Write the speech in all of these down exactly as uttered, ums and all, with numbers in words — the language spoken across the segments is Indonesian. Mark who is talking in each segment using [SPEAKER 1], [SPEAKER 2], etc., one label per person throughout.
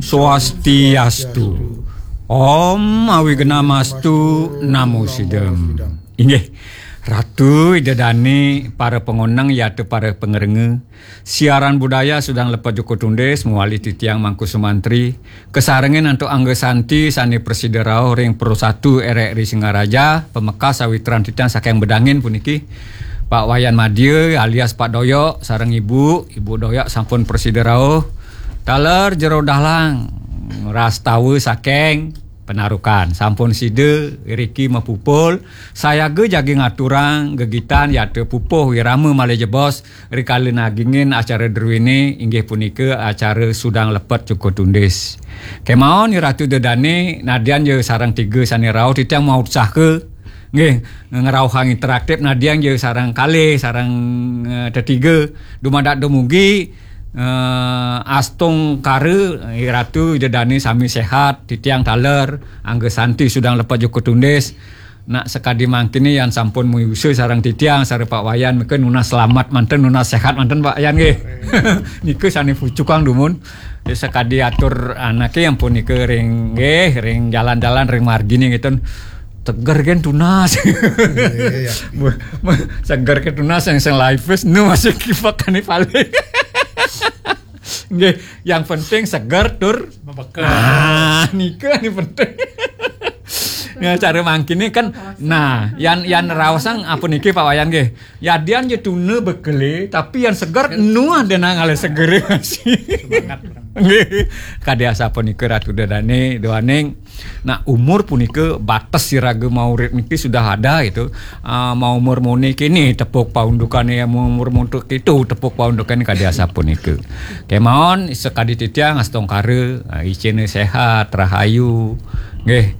[SPEAKER 1] Swastiastu. Om Awigamastu Namo Sidem. Inggih, Ratu Idedani, para pengonang yaitu para pengerenge, siaran budaya sedang lepas Joko Tundes muali titiang Mangku Sumantri, kesarengen antuk Angga Santi sani Presiderau ring Pro satu R R I Singaraja, pemekas sawitran titiang saking bedangin puniki. Pak Wayan Madya alias Pak Doyok sareng Ibu, Ibu Doyok sampun Presiderau. Taler jero dahlang ras tahu saking penarukan sampun side Riki mapupul saya ge jagi ngaturang gegitan yaitu pupuh wirame malih jebos rikale nagingin acara derwene inggih punika acara sudang lepet Joko Tundes kemaon Ratu Dedane nadian je sarang tiga sani rau titiang mau usahke nggih ngerauhang interaktif nadian je sarang kali sarang uh, tetiga dumadak dumugi Uh, Astung Kare Ratu Dedani sami sehat titiang taler Angga Santi sudang lepas Joko Tundes nak sekadi mangkini yang sampun muyuse sarang titiang sareng Pak Wayan mungkin nuna selamat manten nuna sehat manten Pak Wayan nggih niku sani pucukang dumun sekadi atur anake yang pun niku ring nggih ring jalan-jalan ring margini gitu seger kan tunas iya, iya. Seger kan tunas yang sing live nu masih kipakan paling nggih, yang penting segar tur membekal. Ah, nika ini penting. Ya cara mangkini kan nah, yang yang rawasang apa niki Pak Wayan nggih. Ya dian je tune bekele tapi yang segar nu ada nang ale seger sih. Semangat. Nggih. Kadya sapa niki Ratu Dedane doaning. Nah, umur punika batas siraga mau rit niki sudah ada itu. Uh, mau umur muni kini tepuk paundukane umur muntuk itu tepuk paundukane kadya sapa niki. Kemawon sekadi titiang astong kare uh, icene sehat rahayu. Nggih.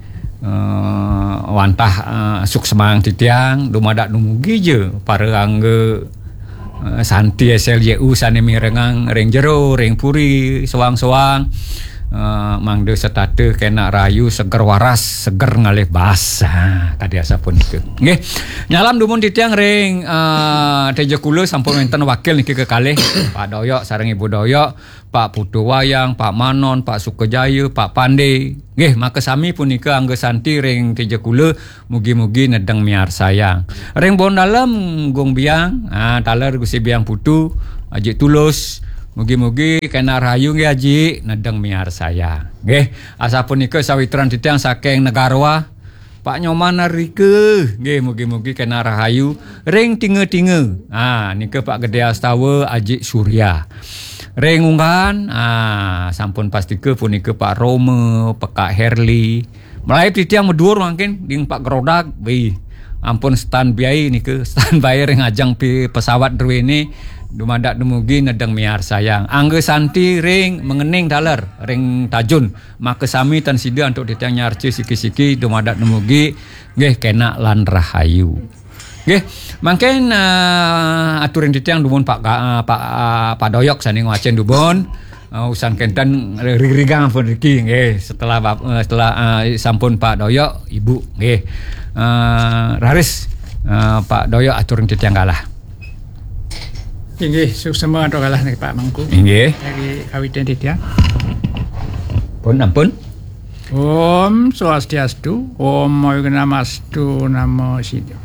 [SPEAKER 1] Uh, wantah uh, suk semang titiang dumadak dumugi je para angge uh, Santi S L Y U sane mirengang ring jero ring puri sewang-sewang uh, mangde setate kena rayu seger waras seger ngalih basa kadya sapun itu nggih nyalam dumun titiang ring uh, Tejo Kula sampun wonten wakil niki kekalih Pak Doyok sareng Ibu Doyok Pak Putu Wayang, Pak Manon, Pak Sukajaya, Pak Pande. Nggih, maka sami punika Angga Santi ring Tejo Kula mugi-mugi nedeng miar sayang. Ring bon dalem gong biang, ah taler Gusti Biang Putu, Aji Tulus. Mugi-mugi kena rahayu nggih Aji nedeng miar sayang. Nggih, asa punika sawitran titiang saking Negarwa. Pak Nyoman Rike, nggih mugi-mugi kena rahayu ring tinge-tinge. Ah nika Pak Gede Astawa Aji Surya. Ring unggahan, ah, sampun pasti ke punika Pak Rome, Pak Herli. Mulai titiang medur mungkin ding Pak Gerodak, bi. Ampun stand biaya nika stand bayar ring ajang pi pesawat drwene dumadak dumugi nedeng miar sayang. Angga Santi ring mengening taler ring Tajun. Maka sami tan sida untuk titiang nyarci siki-siki dumadak dumugi nggih kena lan rahayu. Nggih, mangken uh, aturin titiang dumun Pak uh, Pak uh, Pak Doyok sani ngwacen dubon uh, usan kenten rig-rigang pun Riki nggih setelah uh, setelah uh, sampun Pak Doyok Ibu nggih. Uh, raris uh, Pak Doyok aturin titiang kalah.
[SPEAKER 2] Nggih, suksema tok kalah nih Pak Mangku.
[SPEAKER 1] Nggih.
[SPEAKER 2] Dari kawitan titiang.
[SPEAKER 1] Pun ampun.
[SPEAKER 2] Om Swastiastu, Om Awigamastu Namo Sidem.